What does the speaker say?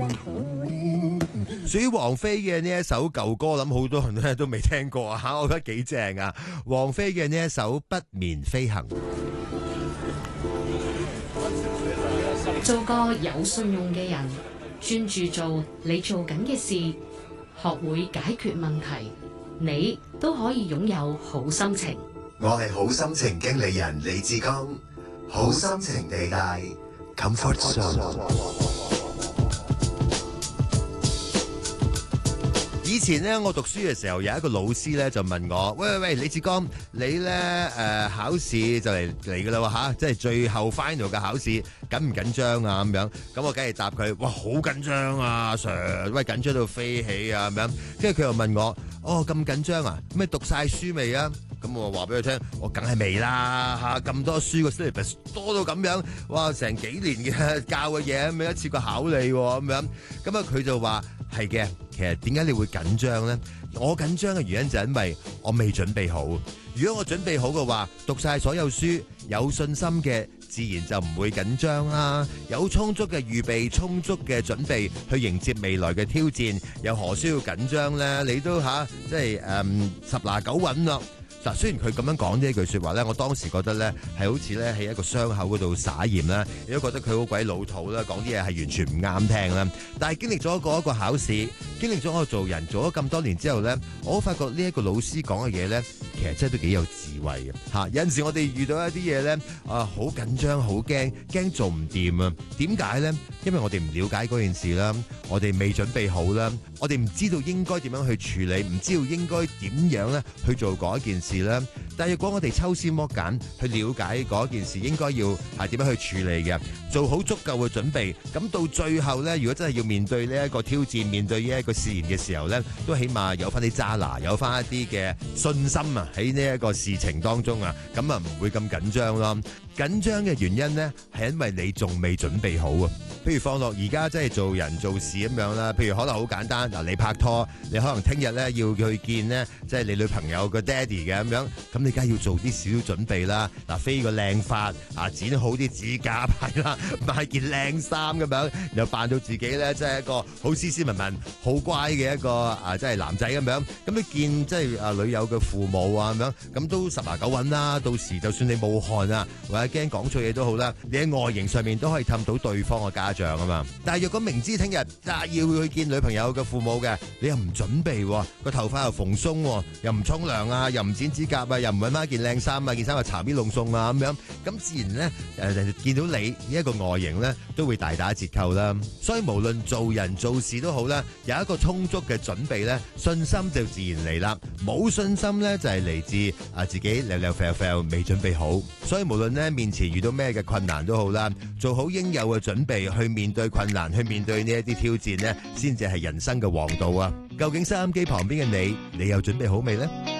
屬於王菲嘅呢一首舊歌，諗好多人咧都未聽過啊！我覺得幾正啊！王菲嘅呢一首《不眠飛行》。 做個有信用嘅人，專注做你做緊嘅事，學會解決問題，你都可以擁有好心情。 我係好心情經理人李志剛，好心情地帶 Comfort Zone。 以前咧，我讀書嘅時候，有一個老師咧就問我：喂，李志剛，你咧考試就嚟噶啦吓，即係最後 final 嘅考試，緊唔緊張啊？咁樣，咁我梗係答佢：哇，好緊張啊 ，Sir， 喂，緊張到飛起啊！咁樣，跟住佢又問我：哦，咁緊張啊？咩讀晒書未啊？咁我話俾佢聽，我梗係未啦嚇，咁多書個 syllabus 多到咁樣，哇，成幾年嘅教嘅嘢，咁樣一次過考你喎，咁樣，咁啊佢就話係嘅，其實點解你會緊張咧？我緊張嘅原因就係因為我未準備好。如果我準備好嘅話，讀晒所有書，有信心嘅，自然就唔會緊張啦。有充足嘅預備，充足嘅準備去迎接未來嘅挑戰，又何需要緊張咧？你都即係十拿九穩咯。嗱，雖然佢咁樣講呢一句説話咧，我當時覺得咧係好似咧喺一個傷口嗰度撒鹽啦，亦都覺得佢好鬼老土啦，講啲嘢係完全唔啱聽啦。但係經歷咗一個考試，經歷咗我做人做咗咁多年之後咧，我發覺呢一個老師講嘅嘢咧，其實真係都幾有智慧嘅嚇。有陣時我哋遇到一啲嘢咧，好緊張，好驚做唔掂啊！點解咧？因為我哋唔了解嗰件事啦，我哋未準備好啦，我哋唔知道應該點樣去處理，唔知道應該點樣咧去做嗰一件事啦。但係如果我哋抽絲剝繭去了解嗰件事，應該要係點樣去處理嘅，做好足夠嘅準備，咁到最後咧，如果真係要面對呢一個挑戰，面對呢一個試驗嘅時候咧，都起碼有翻啲揸拿，有翻一啲嘅信心啊，喺呢一個事情當中啊，咁啊唔會咁緊張咯。緊張嘅原因咧，係因為你仲未準備好啊。譬如放落而家即係做人做事咁樣啦，譬如可能好簡單嗱，你拍拖，你可能聽日咧要去見咧，即係你女朋友個爹哋嘅咁樣，咁你梗係要做啲少少準備啦。嗱，飛個靚髮啊，剪好啲指甲係啦，買件靚衫咁樣，又扮到自己咧，即係一個好斯斯文文、好乖嘅一個即係男仔咁樣。咁你見即係女友嘅父母啊咁樣，咁都十拿九穩啦。到時就算你冇汗啊，或者驚講錯嘢都好啦，你喺外形上面都可以氹到對方嘅家長啊嘛。但係若果明知聽日要去見女朋友嘅父母嘅，你又唔準備喎，個頭髮又蓬鬆喎，又唔沖涼啊，又唔剪指甲啊，又唔揾翻件靚衫啊，件衫又搽邊弄送啊咁樣，咁自然咧見到你呢一個外形咧都會大打折扣啦。所以無論做人做事都好啦，有一個充足嘅準備咧，信心就自然嚟啦。冇信心咧就係嚟自自己溜溜啡啡未準備好。所以無論咧面前遇到咩嘅困難都好啦，做好應有嘅準備去面對困難，去面對呢一啲挑戰咧，先至係人生嘅王道啊！究竟收音機旁邊嘅你有準備好未呢？